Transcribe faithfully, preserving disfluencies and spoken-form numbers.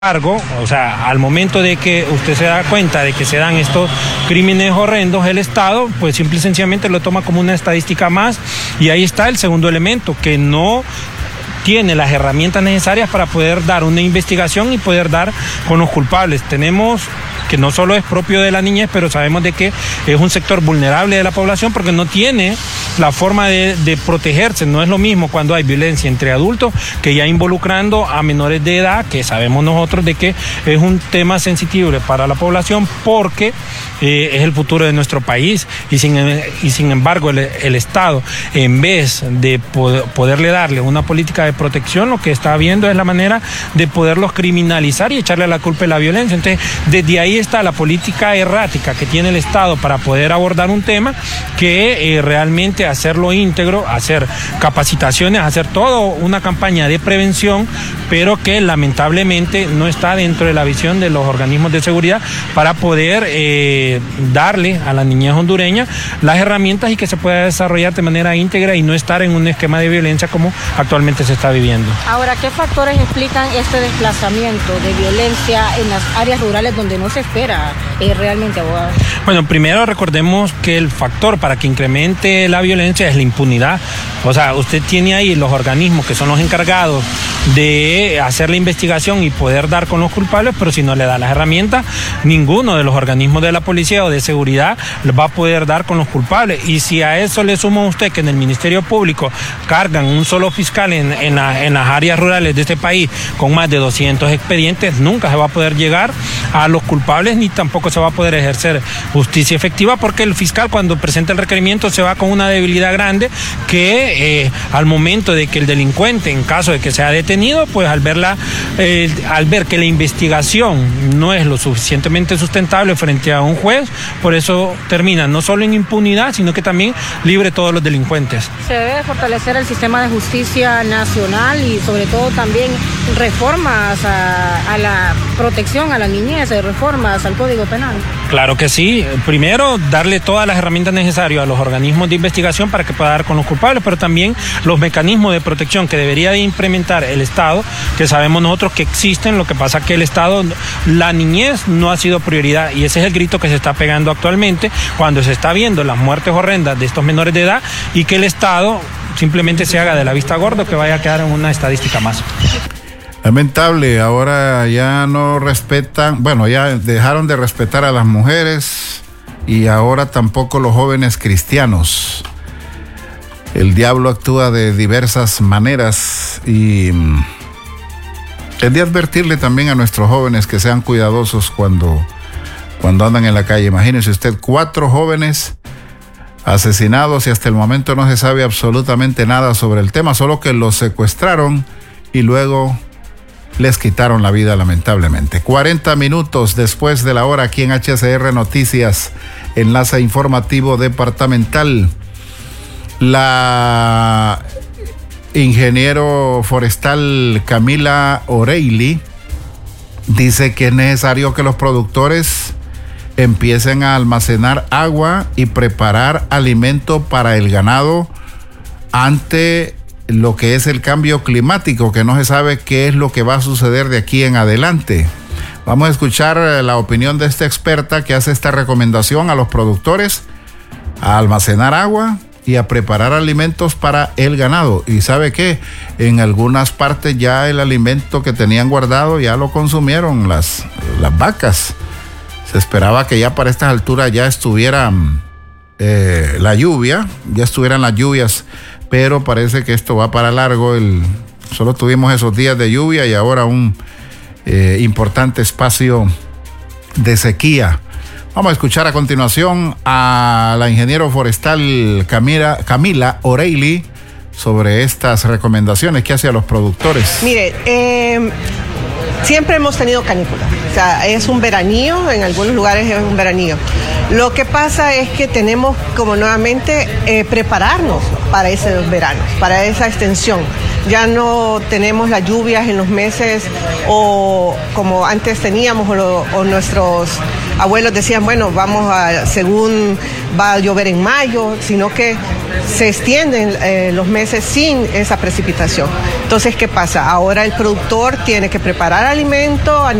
Embargo, o sea, al momento de que usted se da cuenta de que se dan estos crímenes horrendos, el Estado, pues simple y sencillamente lo toma como una estadística más, y ahí está el segundo elemento, que no tiene las herramientas necesarias para poder dar una investigación y poder dar con los culpables. Tenemos que no solo es propio de la niñez, pero sabemos de que es un sector vulnerable de la población porque no tiene la forma de, de protegerse. No es lo mismo cuando hay violencia entre adultos que ya involucrando a menores de edad, que sabemos nosotros de que es un tema sensible para la población porque eh, es el futuro de nuestro país, y sin, y sin embargo el, el Estado, en vez de poder, poderle darle una política de protección, lo que está viendo es la manera de poderlos criminalizar y echarle la culpa de la violencia. Entonces, desde ahí está la política errática que tiene el Estado para poder abordar un tema, que eh, realmente hacerlo íntegro, hacer capacitaciones, hacer toda una campaña de prevención, pero que lamentablemente no está dentro de la visión de los organismos de seguridad para poder eh, darle a la niñez hondureña las herramientas y que se pueda desarrollar de manera íntegra y no estar en un esquema de violencia como actualmente se está viviendo. Ahora, ¿qué factores explican este desplazamiento de violencia en las áreas rurales donde no se espera eh, realmente, abogado? Bueno, primero recordemos que el factor para que incremente la violencia es la impunidad. O sea, usted tiene ahí los organismos que son los encargados de hacer la investigación y poder dar con los culpables, pero si no le da las herramientas, ninguno de los organismos de la policía o de seguridad va a poder dar con los culpables. Y si a eso le suma usted que en el Ministerio Público cargan un solo fiscal en, en, la, en las áreas rurales de este país con más de doscientos expedientes, nunca se va a poder llegar a los culpables ni tampoco se va a poder ejercer justicia efectiva, porque el fiscal cuando presenta el requerimiento se va con una debilidad grande que eh, al momento de que el delincuente, en caso de que sea detenido, pues al verla, eh, al ver que la investigación no es lo suficientemente sustentable frente a un juez, por eso termina no solo en impunidad, sino que también libre todos los delincuentes. Se debe fortalecer el sistema de justicia nacional y sobre todo también reformas a, a la protección a la niñez, reformas al Código Penal. Claro que sí. Primero, darle todas las herramientas necesarias a los organismos de investigación para que pueda dar con los culpables, pero también los mecanismos de protección que debería de implementar el Estado, que sabemos nosotros que existen. Lo que pasa es que el Estado, la niñez no ha sido prioridad, y ese es el grito que se está pegando actualmente cuando se está viendo las muertes horrendas de estos menores de edad, y que el Estado simplemente se haga de la vista gorda, que vaya a quedar en una estadística más. Lamentable, ahora ya no respetan, bueno, ya dejaron de respetar a las mujeres y ahora tampoco los jóvenes cristianos. El diablo actúa de diversas maneras y es de advertirle también a nuestros jóvenes que sean cuidadosos cuando, cuando andan en la calle. Imagínese usted, cuatro jóvenes asesinados y hasta el momento no se sabe absolutamente nada sobre el tema, solo que los secuestraron y luego les quitaron la vida, lamentablemente. cuarenta minutos después de la hora, aquí en H C R Noticias, enlace informativo departamental. La ingeniero forestal Camila O'Reilly dice que es necesario que los productores empiecen a almacenar agua y preparar alimento para el ganado ante lo que es el cambio climático, que no se sabe qué es lo que va a suceder de aquí en adelante. Vamos a escuchar la opinión de esta experta que hace esta recomendación a los productores a almacenar agua y a preparar alimentos para el ganado. Y ¿sabe qué? En algunas partes ya el alimento que tenían guardado ya lo consumieron las, las vacas. Se esperaba que ya para estas alturas ya estuviera eh, la lluvia, ya estuvieran las lluvias, pero parece que esto va para largo. El, solo tuvimos esos días de lluvia y ahora un eh, importante espacio de sequía. Vamos a escuchar a continuación a la ingeniero forestal Camila, Camila O'Reilly sobre estas recomendaciones que hace a los productores. Mire, eh, siempre hemos tenido canícula. O sea, es un veranío, en algunos lugares es un veranío. Lo que pasa es que tenemos como nuevamente eh, prepararnos para esos veranos, para esa extensión. ya no tenemos las lluvias en los meses o como antes teníamos o, lo, o nuestros abuelos decían, bueno, vamos a, según va a llover en mayo, sino que se extienden eh, los meses sin esa precipitación. Entonces, ¿qué pasa? Ahora el productor tiene que preparar alimento